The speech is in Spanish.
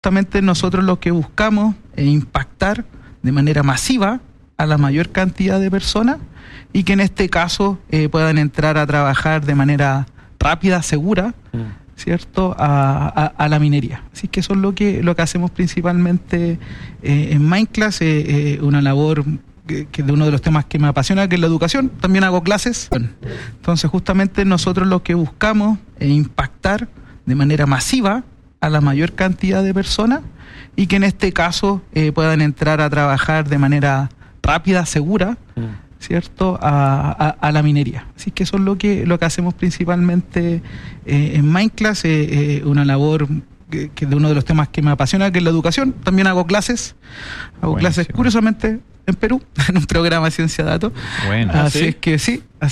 Justamente nosotros lo que buscamos es impactar de manera masiva a la mayor cantidad de personas y que en este caso puedan entrar a trabajar de manera rápida, segura, ¿cierto?, a la minería. Así que eso es lo que hacemos principalmente en Mindclass, una labor que de uno de los temas que me apasiona, que es la educación. También hago clases. Entonces justamente nosotros lo que buscamos es impactar de manera masiva a la mayor cantidad de personas y que en este caso puedan entrar a trabajar de manera rápida, segura, ¿cierto?, a la minería. Así que eso es lo que hacemos principalmente en Mindclass, una labor que de uno de los temas que me apasiona, que es la educación. También hago clases. Hago clases, curiosamente, en Perú, en un programa de Ciencia Datos. Bueno, así es que sí.